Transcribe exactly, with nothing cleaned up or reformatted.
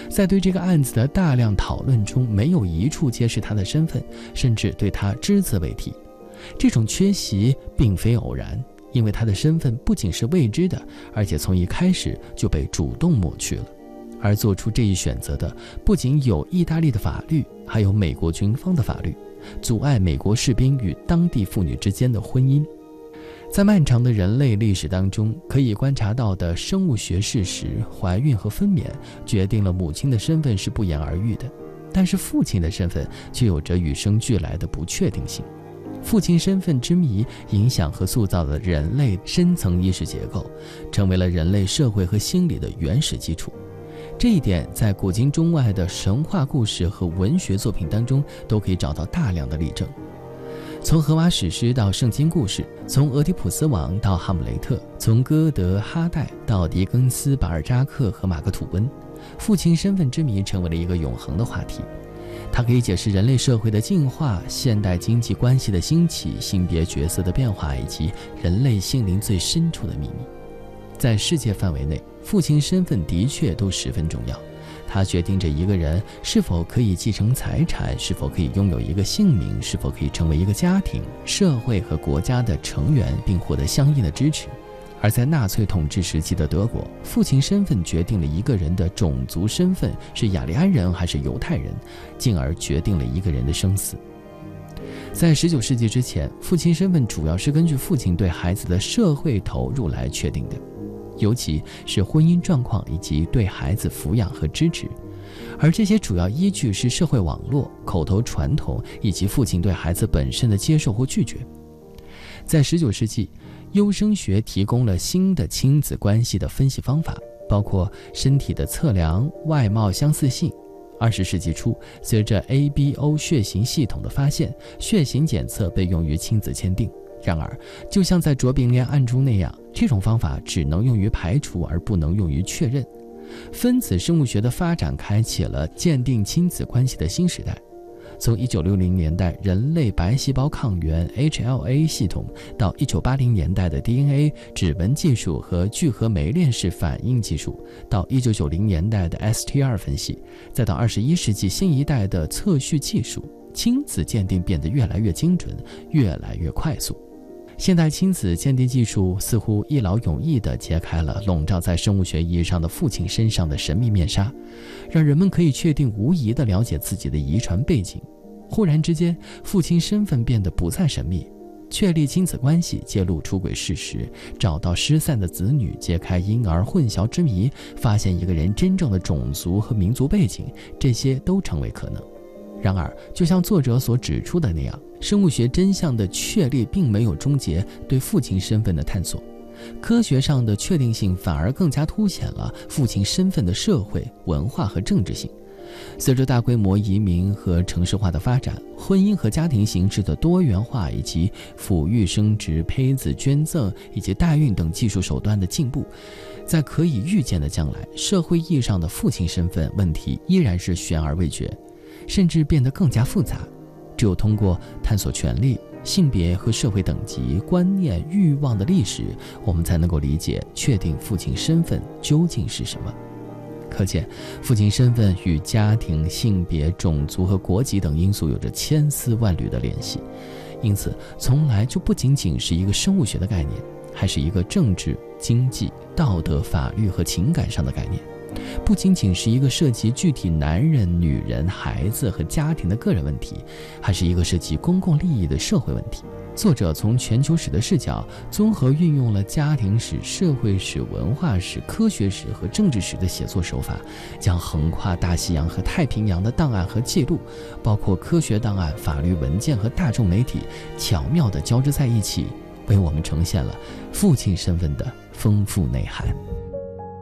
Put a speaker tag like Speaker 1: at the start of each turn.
Speaker 1: 在对这个案子的大量讨论中，没有一处揭示他的身份，甚至对他只字未提。这种缺席并非偶然，因为他的身份不仅是未知的，而且从一开始就被主动抹去了。而做出这一选择的不仅有意大利的法律，还有美国军方的法律，阻碍美国士兵与当地妇女之间的婚姻。在漫长的人类历史当中，可以观察到的生物学事实，怀孕和分娩决定了母亲的身份是不言而喻的，但是父亲的身份却有着与生俱来的不确定性。父亲身份之谜影响和塑造了人类深层意识结构，成为了人类社会和心理的原始基础。这一点在古今中外的神话故事和文学作品当中都可以找到大量的例证。从荷马史诗到圣经故事，从俄狄浦斯王到哈姆雷特，从歌德哈代到狄更斯、巴尔扎克和马克吐温，父亲身份之谜成为了一个永恒的话题。它可以解释人类社会的进化、现代经济关系的兴起、性别角色的变化，以及人类心灵最深处的秘密。在世界范围内，父亲身份的确都十分重要，它决定着一个人是否可以继承财产，是否可以拥有一个姓名，是否可以成为一个家庭、社会和国家的成员，并获得相应的支持。而在纳粹统治时期的德国，父亲身份决定了一个人的种族身份是雅利安人还是犹太人，进而决定了一个人的生死。在十九世纪之前，父亲身份主要是根据父亲对孩子的社会投入来确定的，尤其是婚姻状况以及对孩子抚养和支持，而这些主要依据是社会网络、口头传统以及父亲对孩子本身的接受或拒绝。在十九世纪，优生学提供了新的亲子关系的分析方法，包括身体的测量、外貌相似性。二十世纪初，随着 A B O 血型系统的发现，血型检测被用于亲子鉴定。然而，就像在卓别林案中那样，这种方法只能用于排除，而不能用于确认。分子生物学的发展开启了鉴定亲子关系的新时代。从一九六零年代人类白细胞抗原 H L A 系统，到一九八零年代的 D N A 指纹技术和聚合酶链式反应技术，到一九九零年代的 S T R 分析，再到二十一世纪新一代的测序技术，亲子鉴定变得越来越精准，越来越快速。现代亲子鉴定技术似乎一劳永逸地揭开了笼罩在生物学意义上的父亲身上的神秘面纱，让人们可以确定无疑地了解自己的遗传背景。忽然之间，父亲身份变得不再神秘，确立亲子关系，揭露出轨事实，找到失散的子女，揭开婴儿混淆之谜，发现一个人真正的种族和民族背景，这些都成为可能。然而，就像作者所指出的那样，生物学真相的确立并没有终结对父亲身份的探索，科学上的确定性反而更加凸显了父亲身份的社会、文化和政治性。随着大规模移民和城市化的发展，婚姻和家庭形式的多元化，以及抚育生殖、胚子捐赠以及代孕等技术手段的进步，在可以预见的将来，社会意义上的父亲身份问题依然是悬而未决，甚至变得更加复杂。只有通过探索权利、性别和社会等级、观念、欲望的历史，我们才能够理解、确定父亲身份究竟是什么。可见，父亲身份与家庭、性别、种族和国籍等因素有着千丝万缕的联系，因此从来就不仅仅是一个生物学的概念，还是一个政治、经济、道德、法律和情感上的概念，不仅仅是一个涉及具体男人、女人、孩子和家庭的个人问题，还是一个涉及公共利益的社会问题。作者从全球史的视角，综合运用了家庭史、社会史、文化史、科学史和政治史的写作手法，将横跨大西洋和太平洋的档案和记录，包括科学档案、法律文件和大众媒体，巧妙地交织在一起，为我们呈现了父亲身份的丰富内涵。